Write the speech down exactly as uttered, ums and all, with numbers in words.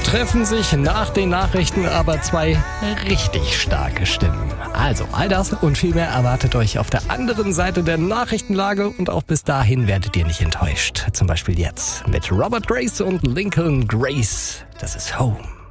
treffen sich nach den Nachrichten aber zwei richtig starke Stimmen. Also all das und viel mehr erwartet euch auf der anderen Seite der Nachrichtenlage und auch bis dahin werdet ihr nicht enttäuscht. Zum Beispiel jetzt mit Robert Grace und Lincoln Grace. Das ist Home.